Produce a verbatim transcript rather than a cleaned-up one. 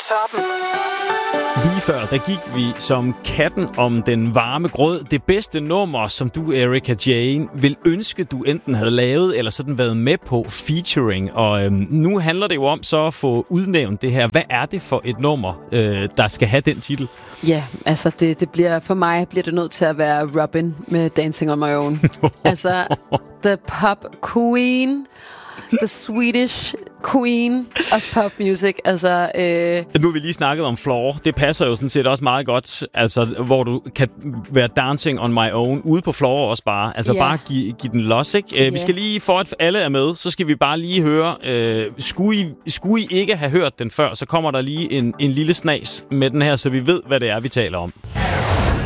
før dem. Lige før, der gik vi som katten om den varme grød. Det bedste nummer, som du, Erika Jane, vil ønske, du enten havde lavet, eller sådan været med på featuring. Og øhm, nu handler det jo om så at få udnævnt det her. Hvad er det for et nummer, øh, der skal have den titel? Ja, altså det, det bliver, for mig bliver det nødt til at være Robin med Dancing on My Own. Altså, the pop queen, the Swedish queen of pop music. Altså, øh... Nu har vi lige snakket om Floor. Det passer jo sådan set også meget godt, altså, hvor du kan være Dancing on My Own ude på Floor også bare. Altså yeah. bare give, give den los, ikke? Uh, yeah. Vi skal lige, for at alle er med, så skal vi bare lige høre, uh, skulle, I, skulle I ikke have hørt den før, så kommer der lige en, en lille snas med den her, så vi ved, hvad det er, vi taler om.